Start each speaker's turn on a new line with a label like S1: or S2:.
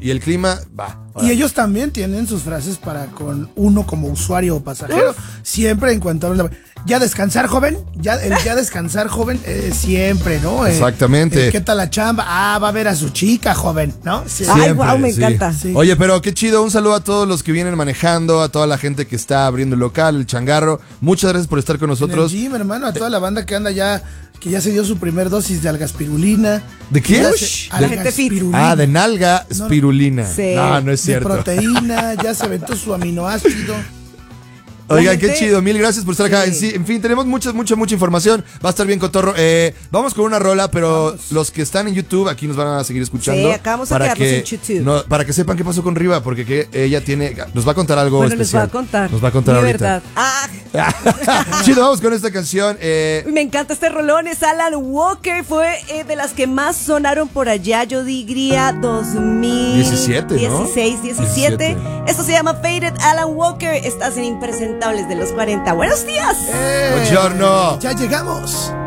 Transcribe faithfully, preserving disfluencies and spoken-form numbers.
S1: Y el clima, va.
S2: Y ellos también tienen sus frases para con uno como usuario o pasajero. Uf. Siempre en cuanto a... Ya descansar, joven. Ya, el ya descansar, joven, eh, siempre, ¿no?
S1: Exactamente.
S2: Eh, ¿Qué tal la chamba? Ah, va a ver a su chica, joven, ¿no?
S3: Sí. Ay, wow, me
S1: sí.
S3: encanta.
S1: Sí. Oye, pero qué chido. Un saludo a todos los que vienen manejando, a toda la gente que está abriendo el local, el changarro. Muchas gracias por estar con nosotros.
S2: Sí, mi hermano, a toda la banda que anda ya, que ya se dio su primer dosis de algaspirulina.
S1: ¿De qué?
S3: La gente fit.
S1: Ah, de nalga espirulina. No,
S3: sí.
S1: no, no es cierto.
S2: De proteína, ya se aventó su aminoácido.
S1: Oigan, qué chido, mil gracias por estar acá. Sí. En, sí, en fin, tenemos mucha, mucha, mucha información. Va a estar bien cotorro. Eh, vamos con una rola, pero vamos. Los que están en YouTube aquí nos van a seguir escuchando.
S3: Sí, acabamos de quedarnos en YouTube.
S1: No, para que sepan qué pasó con Riva, porque que ella tiene, nos va a contar algo
S3: bueno,
S1: especial.
S3: Nos va a contar.
S1: Nos va a contar
S3: de
S1: ahorita.
S3: verdad. Ah.
S1: Chido, vamos con esta canción. Eh.
S3: Me encanta este rolón, es Alan Walker. Fue eh, de las que más sonaron por allá, yo diría dos mil
S1: diecisiete, ¿no?
S3: dieciséis, diecisiete. Esto se llama Faded. Alan Walker, estás en Impresentables de los cuarenta. ¡Buenos días!
S1: Eh, Buongiorno.
S2: Ya llegamos.